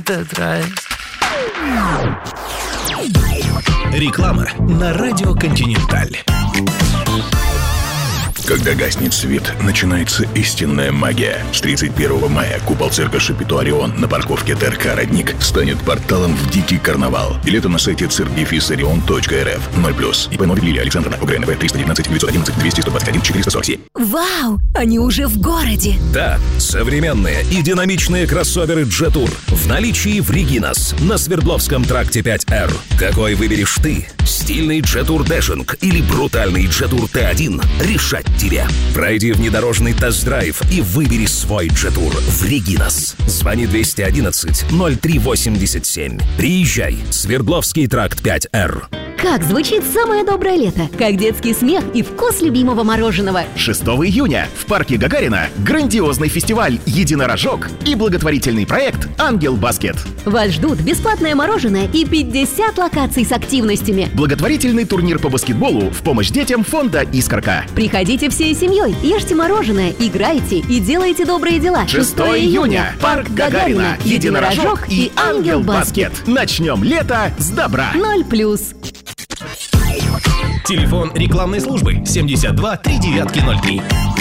Реклама на радио «Континенталь». Когда гаснет свет, начинается истинная магия. С 31 мая купол цирка Шапито Орион на парковке ТРК «Родник» станет порталом в дикий карнавал. Билеты на сайте circbifisorion.rf 0+. ИП Новик Лилия Александровна, УГРНВ 319 911 200 121 447. Вау! Они уже в городе! Да, современные и динамичные кроссоверы Jetour в наличии в Регинас на Свердловском тракте 5R. Какой выберешь ты? Стильный Jetour Dashing или брутальный Jetour T1? Решать тебе. Пройди внедорожный тест-драйв и выбери свой Jetour в Регинас. Звони 211-0387. Приезжай. Свердловский тракт 5R. Как звучит самое доброе лето? Как детский смех и вкус любимого мороженого. 6 июня в парке Гагарина грандиозный фестиваль «Единорожок» и благотворительный проект «Ангел Баскет». Вас ждут бесплатное мороженое и 50 локаций с активностями. Благотворительный турнир по баскетболу в помощь детям фонда «Искорка». Приходите всей семьей, ешьте мороженое, играйте и делайте добрые дела. 6 июня парк Гагарина, «Единорожок» и «Ангел Баскет». Начнем лето с добра. 0+. Телефон рекламной службы 72 3903.